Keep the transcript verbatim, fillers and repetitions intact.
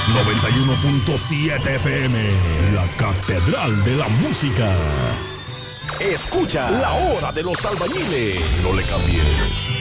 noventa y uno punto siete F M, la catedral de la música. Escucha La Hora de los Albañiles. No le cambies.